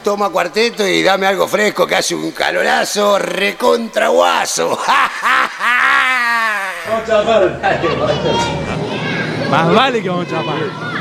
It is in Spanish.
toma cuarteto y dame algo fresco que hace un calorazo recontra guaso. Vamos a chapar. Más vale que vamos a chapar.